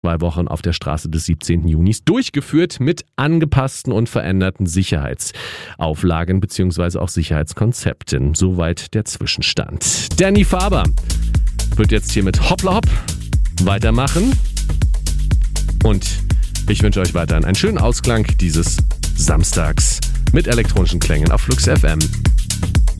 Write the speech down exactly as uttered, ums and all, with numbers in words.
zwei Wochen auf der Straße des siebzehnten Junis durchgeführt mit angepassten und veränderten Sicherheitsauflagen bzw. auch Sicherheitskonzepten. Soweit der Zwischenstand. Danny Faber wird jetzt hier mit Hoppla Hopp weitermachen und ich wünsche euch weiterhin einen schönen Ausklang dieses Samstags mit elektronischen Klängen auf Flux F M.